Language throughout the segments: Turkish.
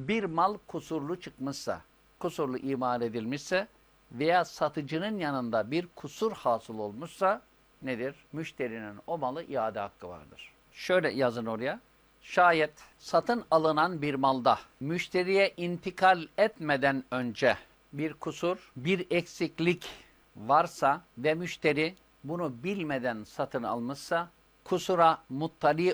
Bir mal kusurlu çıkmışsa, kusurlu imal edilmişse veya satıcının yanında bir kusur hasıl olmuşsa nedir? Müşterinin o malı iade hakkı vardır. Şöyle yazın oraya. Şayet satın alınan bir malda müşteriye intikal etmeden önce bir kusur, bir eksiklik varsa ve müşteri bunu bilmeden satın almışsa kusura muttali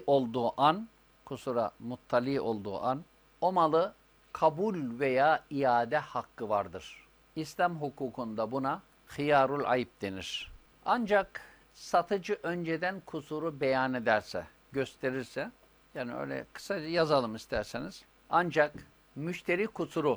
olduğu an o malı kabul veya iade hakkı vardır. İslam hukukunda buna hıyarul ayıp denir. Ancak satıcı önceden kusuru beyan ederse, gösterirse, yani öyle kısaca yazalım isterseniz. Ancak müşteri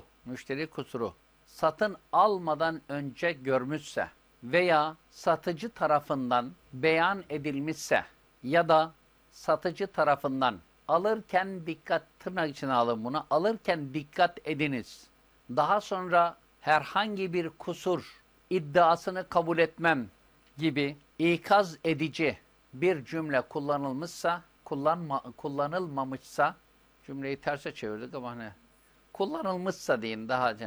kusuru satın almadan önce görmüşse veya satıcı tarafından beyan edilmişse ya da satıcı tarafından alırken dikkat, tırnak içine alın bunu, alırken dikkat ediniz. Daha sonra herhangi bir kusur iddiasını kabul etmem gibi ikaz edici bir cümle kullanılmışsa, kullanılmamışsa, cümleyi terse çevirdik ama hani kullanılmışsa deyin,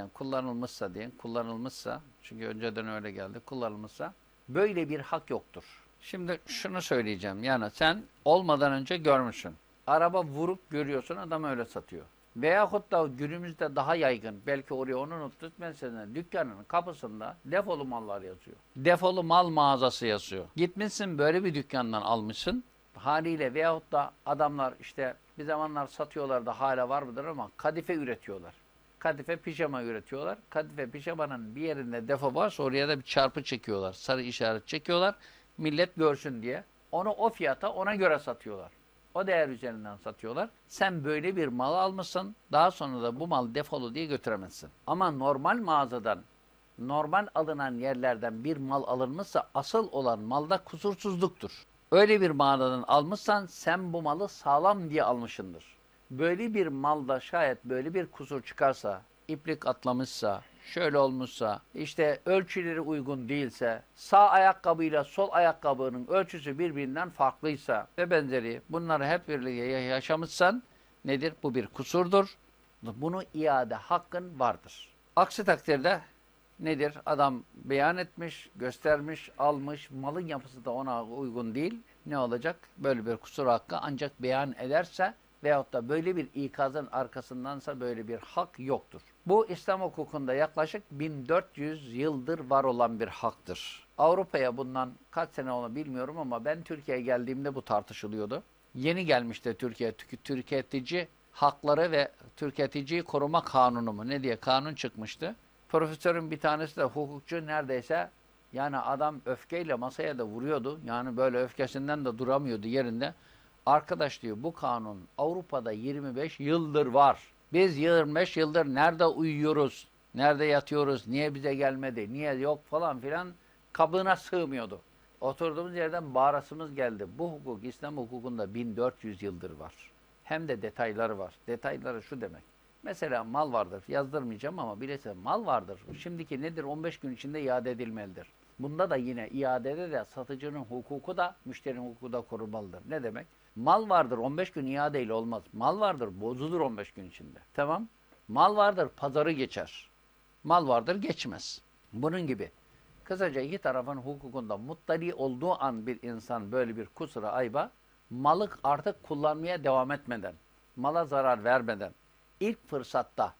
kullanılmışsa, çünkü önceden öyle geldi, kullanılmışsa böyle bir hak yoktur. Şimdi şunu söyleyeceğim, yani sen olmadan önce görmüşsün. Araba vurup görüyorsun, adam öyle satıyor. Veyahut da günümüzde daha yaygın, belki oraya onu unuttuk, mesela dükkanın kapısında defolu mallar yazıyor. Defolu mal mağazası yazıyor. Gitmişsin böyle bir dükkandan almışsın haliyle, veyahut da adamlar işte bir zamanlar satıyorlar da hala var mıdır ama kadife üretiyorlar. Kadife pijama üretiyorlar. Kadife pijamanın bir yerinde defo varsa oraya da bir çarpı çekiyorlar. Sarı işaret çekiyorlar. Millet görsün diye. Onu o fiyata ona göre satıyorlar. O değer üzerinden satıyorlar. Sen böyle bir mal almışsın. Daha sonra da bu mal defolu diye götüremezsin. Ama normal mağazadan, normal alınan yerlerden bir mal alınmışsa asıl olan malda kusursuzluktur. Öyle bir mağazadan almışsan sen bu malı sağlam diye almışsındır. Böyle bir malda şayet böyle bir kusur çıkarsa, iplik atlamışsa, şöyle olmuşsa, işte ölçüleri uygun değilse, sağ ayakkabıyla sol ayakkabının ölçüsü birbirinden farklıysa ve benzeri bunları hep birlikte yaşamışsan nedir? Bu bir kusurdur. Bunu iade hakkın vardır. Aksi takdirde nedir? Adam beyan etmiş, göstermiş, almış, malın yapısı da ona uygun değil. Ne olacak? Böyle bir kusur hakkı ancak beyan ederse veyahut da böyle bir ikazın arkasındansa böyle bir hak yoktur. Bu İslam hukukunda yaklaşık 1400 yıldır var olan bir haktır. Avrupa'ya bundan kaç sene olduğunu bilmiyorum ama ben Türkiye'ye geldiğimde bu tartışılıyordu. Yeni gelmişti Türkiye tüketici hakları ve tüketiciyi koruma kanunu mu ne diye kanun çıkmıştı. Profesörün bir tanesi de hukukçu, neredeyse yani adam öfkeyle masaya da vuruyordu. Yani böyle öfkesinden de duramıyordu yerinde. Arkadaş diyor, bu kanun Avrupa'da 25 yıldır var. Biz 25 yıldır nerede uyuyoruz, nerede yatıyoruz, niye bize gelmedi, niye yok falan filan kabına sığmıyordu. Oturduğumuz yerden bağırasımız geldi. Bu hukuk İslam hukukunda 1400 yıldır var. Hem de detayları var. Detayları şu demek. Mesela mal vardır. Yazdırmayacağım ama bilirse mal vardır. Şimdiki nedir? 15 gün içinde iade edilmelidir. Bunda da yine iadede de satıcının hukuku da müşterinin hukuku da korunmalıdır. Ne demek? Mal vardır 15 gün iadeyle olmaz. Mal vardır bozulur 15 gün içinde. Tamam. Mal vardır pazarı geçer. Mal vardır geçmez. Bunun gibi. Kısaca iki tarafın hukukunda muttali olduğu an bir insan böyle bir kusura, ayba, malı artık kullanmaya devam etmeden, mala zarar vermeden, ilk fırsatta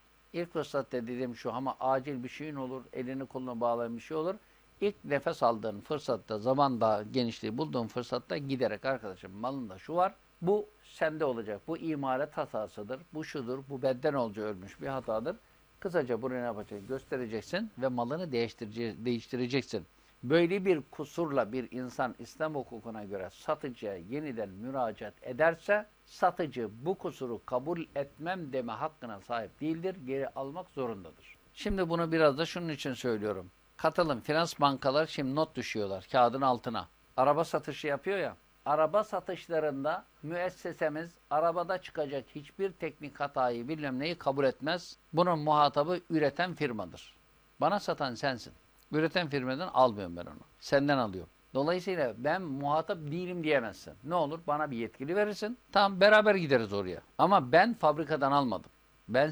dediğim şu, ama acil bir şeyin olur, elini kolunu bağlayan bir şey olur. İlk nefes aldığın fırsatta, zamanda genişliği bulduğun fırsatta giderek arkadaşım malında şu var, bu sende olacak, bu imalat hatasıdır, bu şudur, bu benden olca ölmüş bir hatadır. Kısaca bunu ne yapacaksın? Göstereceksin ve malını değiştireceksin. Böyle bir kusurla bir insan İslam hukukuna göre satıcıya yeniden müracaat ederse, satıcı bu kusuru kabul etmem deme hakkına sahip değildir, geri almak zorundadır. Şimdi bunu biraz da şunun için söylüyorum. Katılım, finans bankalar şimdi not düşüyorlar kağıdın altına. Araba satışı yapıyor ya, araba satışlarında müessesemiz arabada çıkacak hiçbir teknik hatayı bilmem neyi kabul etmez. Bunun muhatabı üreten firmadır. Bana satan sensin. Üreten firmadan almıyorum ben onu. Senden alıyorum. Dolayısıyla ben muhatap değilim diyemezsin. Ne olur bana bir yetkili verirsin. Tamam, beraber gideriz oraya. Ama ben fabrikadan almadım.